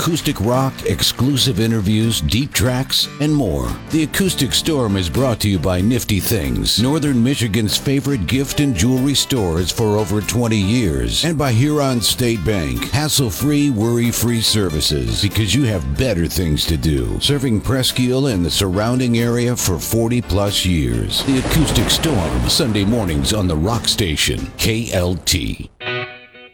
acoustic rock, exclusive interviews, deep tracks, and more. The Acoustic Storm is brought to you by Nifty Things, Northern Michigan's favorite gift and jewelry stores for over 20 years, and by Huron State Bank, hassle-free, worry-free services, because you have better things to do. Serving Presqu'Île and the surrounding area for 40-plus years. The Acoustic Storm, Sunday mornings on the Rock Station, KLT.